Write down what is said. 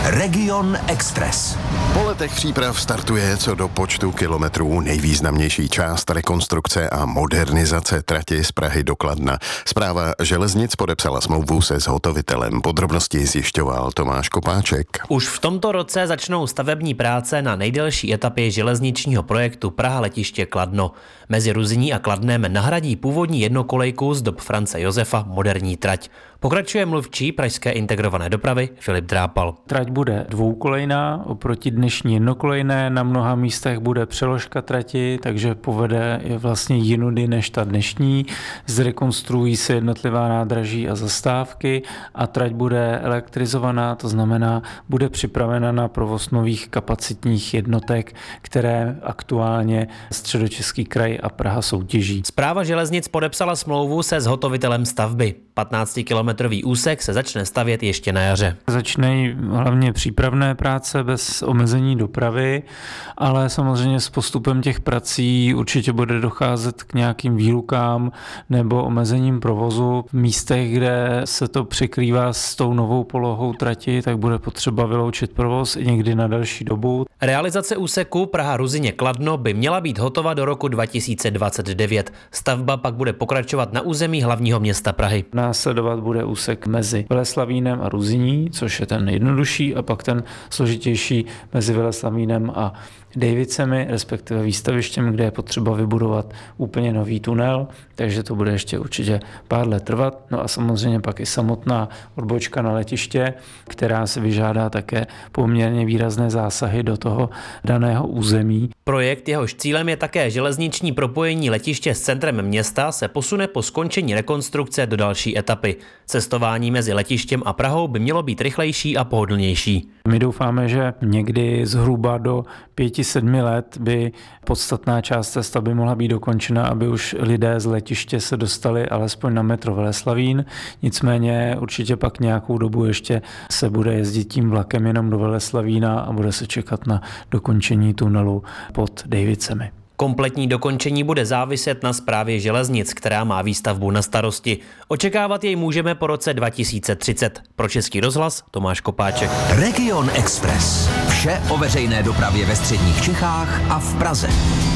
Region Express. Po letech příprav startuje co do počtu kilometrů nejvýznamnější část rekonstrukce a modernizace trati z Prahy do Kladna. Správa železnic podepsala smlouvu se zhotovitelem. Podrobnosti zjišťoval Tomáš Kopáček. Už v tomto roce začnou stavební práce na nejdelší etapě železničního projektu Praha letiště Kladno. Mezi Ruzyní a Kladnem nahradí původní jednokolejku z dob France Josefa moderní trať. Pokračuje mluvčí pražské integrované dopravy Filip Drápal. Trať bude dvoukolejná oproti dnešní jednokolejné, na mnoha místech bude přeložka trati, takže povede je vlastně jinudy než ta dnešní. Zrekonstruují se jednotlivá nádraží a zastávky a trať bude elektrizovaná, to znamená, bude připravena na provoz nových kapacitních jednotek, které aktuálně Středočeský kraj a Praha soutěží. Správa železnic podepsala smlouvu se zhotovitelem stavby. 15-kilometrový úsek se začne stavět ještě na jaře. Začínají hlavně přípravné práce bez omezení dopravy, ale samozřejmě s postupem těch prací určitě bude docházet k nějakým výlukám nebo omezením provozu. V místech, kde se to překrývá s tou novou polohou trati, tak bude potřeba vyloučit provoz i někdy na delší dobu. Realizace úseku Praha-Ruzyně Kladno by měla být hotova do roku 2029. Stavba pak bude pokračovat na území hlavního města Prahy. Následovat bude úsek mezi Veleslavínem a Ruzyní, což je ten nejjednodušší, a pak ten složitější mezi Veleslavínem a Dejvicemi, respektive výstavištěm, kde je potřeba vybudovat úplně nový tunel, takže to bude ještě určitě pár let trvat. No a samozřejmě pak i samotná odbočka na letiště, která se vyžádá také poměrně výrazné zásahy do toho daného území. Projekt, jehož cílem je také železniční propojení letiště s centrem města, se posune po skončení rekonstrukce do další etapy. Cestování mezi letištěm a Prahou by mělo být rychlejší a pohodlnější. My doufáme, že někdy zhruba do 5-7 let by podstatná část té stavby mohla být dokončena, aby už lidé z letiště se dostali alespoň na metro Veleslavín. Nicméně určitě pak nějakou dobu ještě se bude jezdit tím vlakem jenom do Veleslavína a bude se čekat na dokončení tunelu pod Dejvicemi. Kompletní dokončení bude záviset na správě železnic, která má výstavbu na starosti. Očekávat jej můžeme po roce 2030. Pro Český rozhlas Tomáš Kopáček. Region Express. Vše o veřejné dopravě ve středních Čechách a v Praze.